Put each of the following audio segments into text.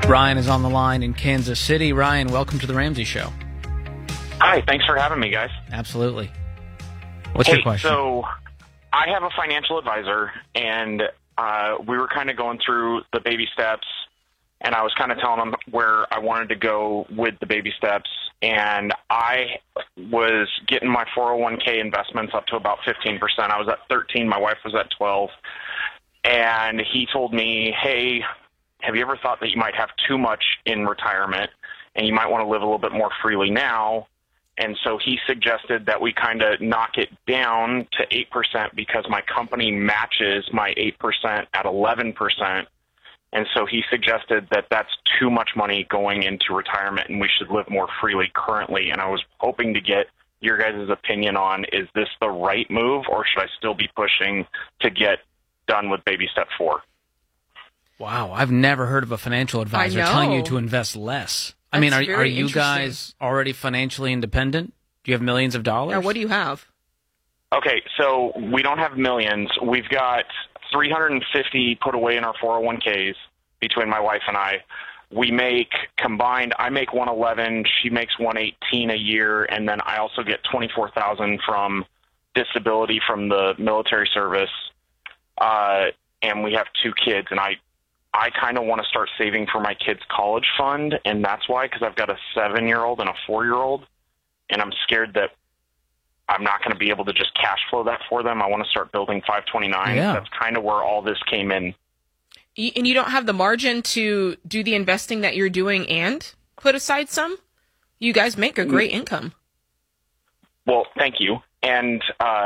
Ryan is on the line in Kansas City. Ryan, welcome to the Ramsey Show. Hi, thanks for having me, guys. Absolutely. What's your question? So I have a financial advisor, and we were kind of going through the baby steps, and I was kind of telling him where I wanted to go with the baby steps, and I was getting my 401k investments up to about 15%. I was at 13, my wife was at 12, and he told me, hey, have you ever thought that you might have too much in retirement and you might want to live a little bit more freely now? And so he suggested that we kind of knock it down to 8% because my company matches my 8% at 11%. And so he suggested that that's too much money going into retirement and we should live more freely currently. And I was hoping to get your guys' opinion on, is this the right move or should I still be pushing to get done with baby step 4? Wow, I've never heard of a financial advisor telling you to invest less. I mean, are you guys already financially independent? Do you have millions of dollars? Now, what do you have? Okay, so we don't have millions. We've got $350 put away in our 401ks between my wife and I. We make combined, I make $111, she makes $118 a year, and then I also get $24,000 from disability from the military service. And we have 2 kids, and I kind of want to start saving for my kids' college fund, and that's why, because I've got a 7-year-old and a 4-year-old, and I'm scared that I'm not going to be able to just cash flow that for them. I want to start building 529. Yeah. That's kind of where all this came in. And you don't have the margin to do the investing that you're doing and put aside some? You guys make a great income. Well, thank you. And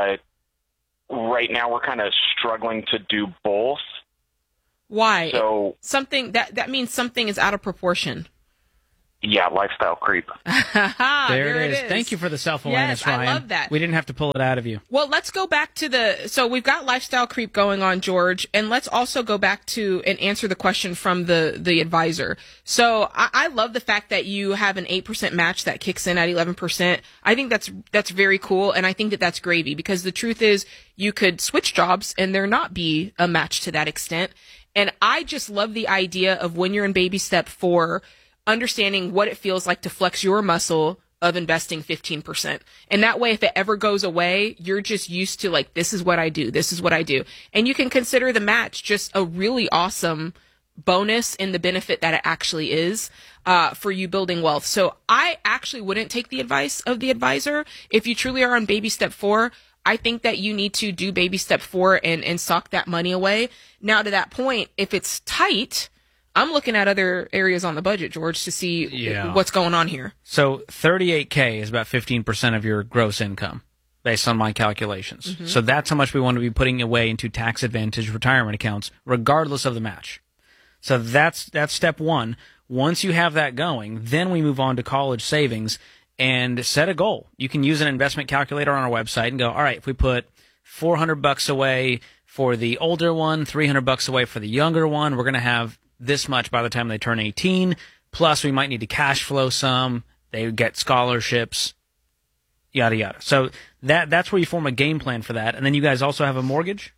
right now we're kind of struggling to do both. Why? So something that means something is out of proportion. Yeah, lifestyle creep. There it is. Thank you for the self-awareness, yes, Ryan. I love that. We didn't have to pull it out of you. Well, let's go back to so we've got lifestyle creep going on, George, and let's also go back to and answer the question from the advisor. So I love the fact that you have an 8% match that kicks in at 11%. I think that's very cool, and I think that's gravy, because the truth is you could switch jobs and there not be a match to that extent. And I just love the idea of when you're in baby step 4, understanding what it feels like to flex your muscle of investing 15%. And that way, if it ever goes away, you're just used to like, this is what I do. This is what I do. And you can consider the match just a really awesome bonus in the benefit that it actually is, for you building wealth. So I actually wouldn't take the advice of the advisor. If you truly are on baby step 4, I think that you need to do baby step 4 and sock that money away. Now, to that point, if it's tight, I'm looking at other areas on the budget, George, to see what's going on here. So $38K is about 15% of your gross income, based on my calculations. Mm-hmm. So that's how much we want to be putting away into tax-advantaged retirement accounts, regardless of the match. So that's step 1. Once you have that going, then we move on to college savings and set a goal. You can use an investment calculator on our website and go, all right, if we put $400 away for the older one, $300 away for the younger one, we're going to have this much by the time they turn 18. Plus, we might need to cash flow some. They get scholarships, yada, yada. So that's where you form a game plan for that. And then you guys also have a mortgage?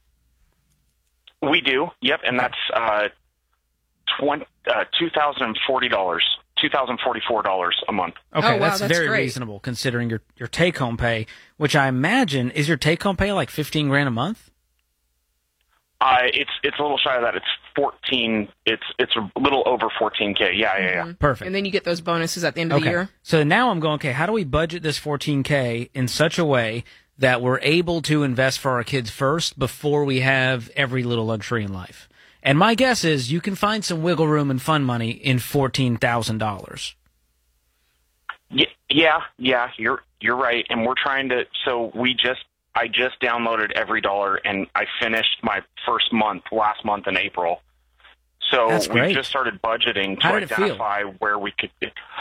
We do, yep, and that's $2,040. $2,044 a month. Okay, wow, that's very great. reasonable considering your take-home pay, which I imagine is your take-home pay like $15,000 a month. It's a little shy of that. It's 14. It's a little over 14K. Yeah. Perfect. And then you get those bonuses at the end of the year. So now I'm going, okay, how do we budget this 14K in such a way that we're able to invest for our kids first before we have every little luxury in life? And my guess is you can find some wiggle room and fun money in $14,000. Yeah, you're right. And we're trying to. So I just downloaded EveryDollar, and I finished my first month last month in April. So we just started budgeting to identify where we could.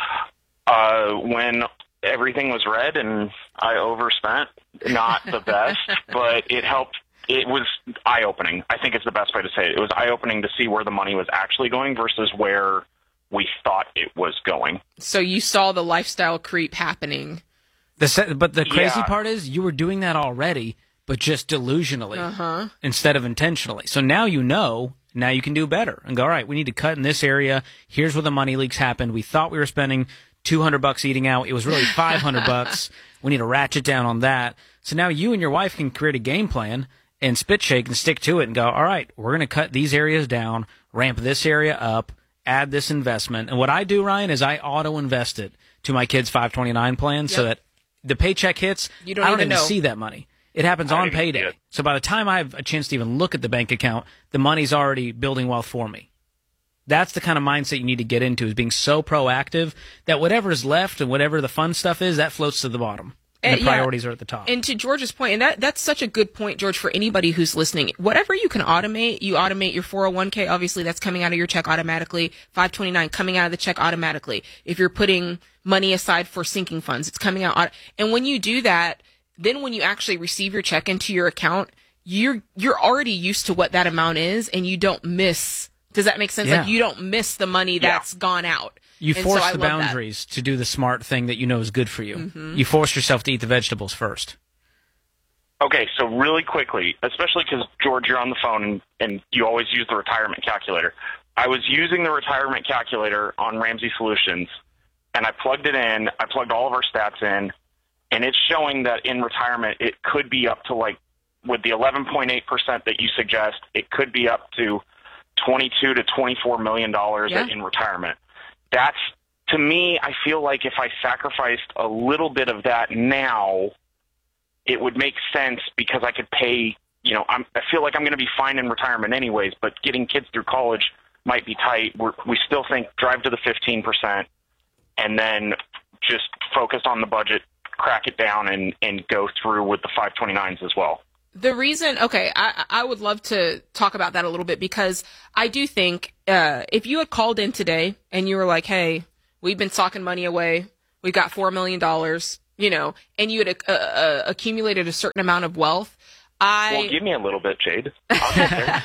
When everything was red and I overspent, not the best, but it helped. It was eye-opening. I think it's the best way to say it. It was eye-opening to see where the money was actually going versus where we thought it was going. So you saw the lifestyle creep happening. But the crazy part is you were doing that already but just delusionally instead of intentionally. So now you know, now you can do better and go, all right, we need to cut in this area. Here's where the money leaks happened. We thought we were spending $200 eating out. It was really $500. We need to ratchet down on that. So now you and your wife can create a game plan and spit shake and stick to it and go, all right, we're going to cut these areas down, ramp this area up, add this investment. And what I do, Ryan, is I auto-invest it to my kids' 529 plan so that the paycheck hits, I don't even see that money. It happens on payday. So by the time I have a chance to even look at the bank account, the money's already building wealth for me. That's the kind of mindset you need to get into, is being so proactive that whatever is left and whatever the fun stuff is, that floats to the bottom. And the priorities are at the top. And to George's point, and that's such a good point, George, for anybody who's listening. Whatever you can automate, you automate your 401k. Obviously, that's coming out of your check automatically. 529 coming out of the check automatically. If you're putting money aside for sinking funds, it's coming out. And when you do that, then when you actually receive your check into your account, you're already used to what that amount is, and you don't miss. Does that make sense? Yeah. Like, you don't miss the money that's gone out. You force the boundaries to do the smart thing that you know is good for you. You force yourself to eat the vegetables first. Okay, so really quickly, especially because, George, you're on the phone and you always use the retirement calculator. I was using the retirement calculator on Ramsey Solutions, and I plugged it in. I plugged all of our stats in, and it's showing that in retirement it could be up to, like, with the 11.8% that you suggest, it could be up to $22 to $24 million in retirement. That's, to me, I feel like if I sacrificed a little bit of that now, it would make sense because I could pay, I feel like I'm going to be fine in retirement anyways, but getting kids through college might be tight. We still think drive to the 15% and then just focus on the budget, crack it down, and go through with the 529s as well. The reason, I would love to talk about that a little bit, because I do think if you had called in today and you were like, hey, we've been socking money away, we've got $4 million, and you had accumulated a certain amount of wealth, Well, give me a little bit, Jade. I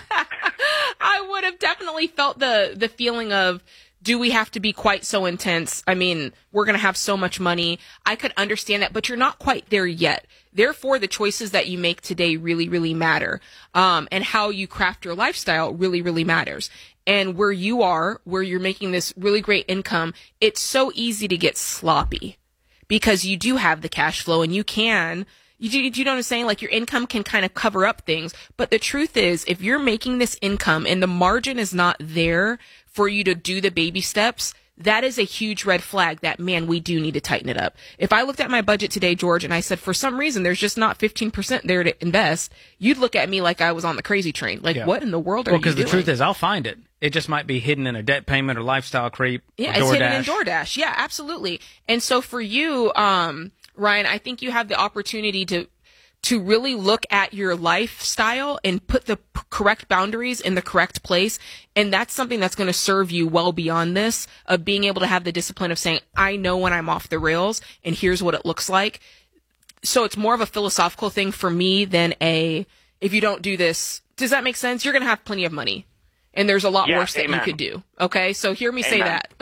would have definitely felt the feeling of, do we have to be quite so intense? I mean, we're going to have so much money. I could understand that, but you're not quite there yet. Therefore, the choices that you make today really, really matter. And how you craft your lifestyle really, really matters. And where you are, where you're making this really great income, it's so easy to get sloppy because you do have the cash flow and you know what I'm saying? Like, your income can kind of cover up things. But the truth is, if you're making this income and the margin is not there for you to do the baby steps, that is a huge red flag that, man, we do need to tighten it up. If I looked at my budget today, George, and I said, for some reason, there's just not 15% there to invest, you'd look at me like I was on the crazy train. Like, what in the world are you doing? Well, because the truth is, I'll find it. It just might be hidden in a debt payment or lifestyle creep. Yeah, it's hidden in DoorDash. Yeah, absolutely. And so for you, Ryan, I think you have the opportunity to really look at your lifestyle and put the correct boundaries in the correct place. And that's something that's going to serve you well beyond this, of being able to have the discipline of saying, I know when I'm off the rails and here's what it looks like. So it's more of a philosophical thing for me than if you don't do this, does that make sense? You're going to have plenty of money. And there's a lot worse that you could do. Okay, so hear me say that.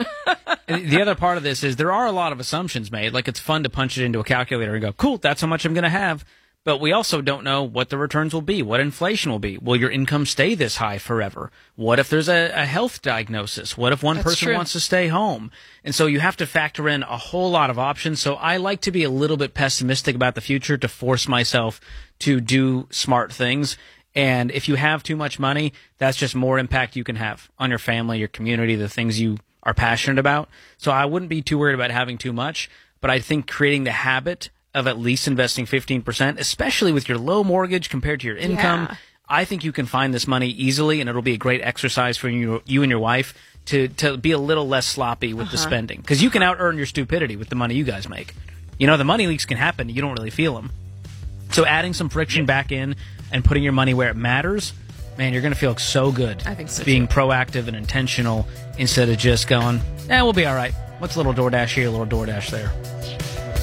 The other part of this is there are a lot of assumptions made. Like, it's fun to punch it into a calculator and go, cool, that's how much I'm going to have. But we also don't know what the returns will be, what inflation will be. Will your income stay this high forever? What if there's a health diagnosis? What if one person wants to stay home? And so you have to factor in a whole lot of options. So I like to be a little bit pessimistic about the future to force myself to do smart things. And if you have too much money, that's just more impact you can have on your family, your community, the things you are passionate about. So I wouldn't be too worried about having too much, but I think creating the habit of at least investing 15%, especially with your low mortgage compared to your income, I think you can find this money easily, and it'll be a great exercise for you and your wife to be a little less sloppy with the spending. Because you can out-earn your stupidity with the money you guys make. The money leaks can happen. You don't really feel them. So adding some friction back in and putting your money where it matters, man, you're going to feel so good. I think so, being proactive and intentional instead of just going, we'll be all right. What's a little DoorDash here, a little DoorDash there?